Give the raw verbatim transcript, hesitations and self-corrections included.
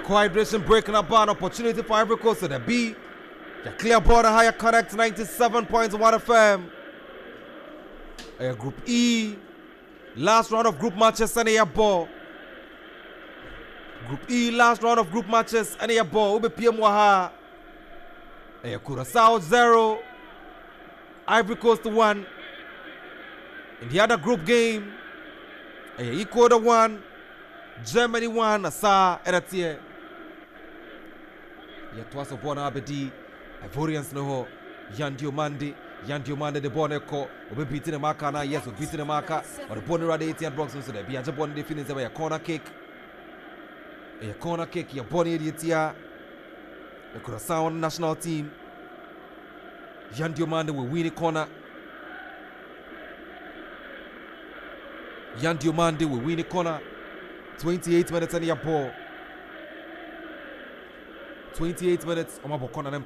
co-hydration breaking up an opportunity for Ivory Coast to the B. The clear border higher connect ninety-seven points one F M. Uh, group E. Last round of group matches and a ball. Group E, last round of group matches and a ball. Ube P M Waha. Uh, Curaçao zero. Ivory Coast one. In the other group game, uh, Ecuador one. Germany one. Asa Eratie. Yet was a born Abedi. Ivorians no Yan Diomande. Yan Diomande the born echo. We beating the marker now. Yes, we beating the marker. Or the born radi eighteen blocks so there. Be a born the finish away a corner kick. A corner kick. Your born idiot here. The Curaçao national team. Yan Diomande will win the corner. Yan Diomande will win the corner. twenty-eight minutes on your ball. twenty-eight minutes on my corner.